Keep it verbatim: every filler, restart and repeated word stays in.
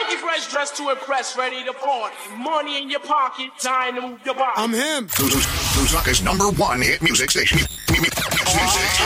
Funky fresh dressed to impress, ready to party. Money in your pocket, time to move your body. I'm him. Lusaka's number one hit music station. Music station.